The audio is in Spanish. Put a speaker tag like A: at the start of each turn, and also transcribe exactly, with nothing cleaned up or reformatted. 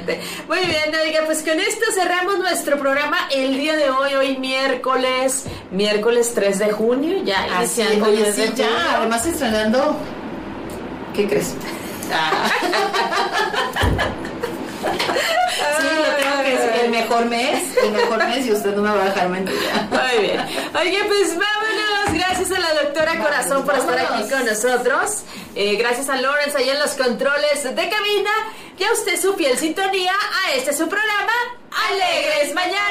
A: Muy bien, oiga, pues con esto cerramos nuestro programa el día de hoy, hoy miércoles, miércoles tres de junio, ya
B: Así,
A: iniciando
B: oye,
A: el
B: sí,
A: mes de
B: ya,
A: junio.
B: además estrenando, ¿qué crees? Ah. Sí, lo tengo que decir, el mejor mes, el mejor mes, y usted no me va a dejar mentir.
A: Muy bien. Oye, pues vámonos. Gracias a la doctora
B: Vámonos,
A: Corazón por
B: vámonos.
A: estar aquí con nosotros. Eh, gracias a Lawrence allá en los controles de cabina. Y a usted su fiel sintonía a este su programa, Alegres Mañanas.